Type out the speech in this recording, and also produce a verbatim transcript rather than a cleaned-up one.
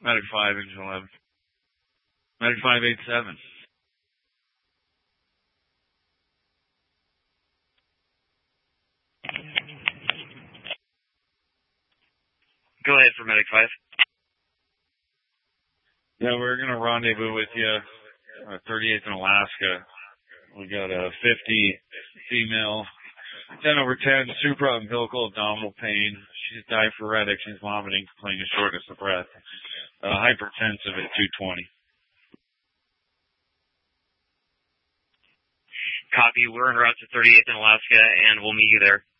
Medic five, engine eleven. Medic five eight seven. Go ahead for Medic five. Yeah, we're going to rendezvous with you, uh, thirty-eighth in Alaska. We got a fifty female, ten over ten, supraumbilical abdominal pain. She's diaphoretic. She's vomiting, complaining of shortness of breath. Uh, hypertensive at two twenty. Copy. We're en route to thirty-eighth in Alaska, and we'll meet you there.